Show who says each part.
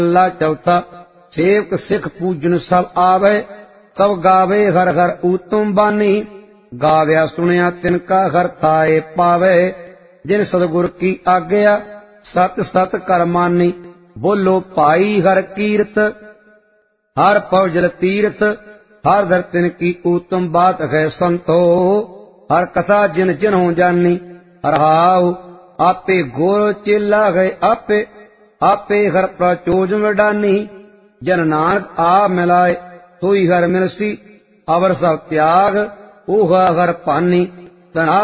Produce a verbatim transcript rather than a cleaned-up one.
Speaker 1: महला चौथा। सेवक सिख पूजन सब आवे, सब गावे हर हर ऊतम बानी। गाव्या सुनिया तिनका हर थाए पावे, जिन सतगुर की आज्ञा सत सत कर मानी। बोलो भाई हर कीरत, हर पवजल तीर्थ, हर दर तिन की उत्तम बात है संतो। हर कथा जिन जिन हो जानी, हरहाऊ आपे गोर चेला गए आपे, आपे हर प्रचोज वडानी। जन नानक आ मिलाए सोई हर मिलसी, अवर सब त्याग ओह हर पानी।